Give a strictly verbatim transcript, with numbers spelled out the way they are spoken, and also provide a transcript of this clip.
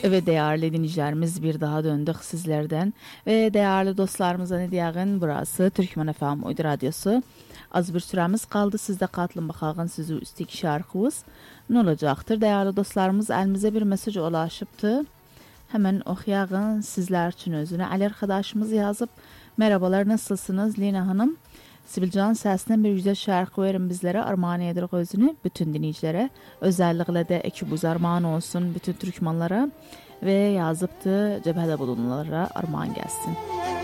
Evet değerli dinleyicilerimiz bir daha döndük sizlerden ve değerli dostlarımıza ne diyeğin burası Türkmen F M Uydu Radyosu. Az bir süremiz kaldı sizde katılın bakağın sizi üstteki şarkımız ne olacaktır? Değerli dostlarımız elimize bir mesaj ulaşıptı. Hemen okuyağın sizler için özüne. Ali arkadaşımız yazıp merhabalar nasılsınız Lina Hanım? Sibilcan sesinden bir güzel şarkı verin bizlere armağan edir özünü bütün dinleyicilere. Özellikle de ekibuz armağan olsun bütün Türkmenlara ve yazıptı cephede bulunanlara armağan gelsin.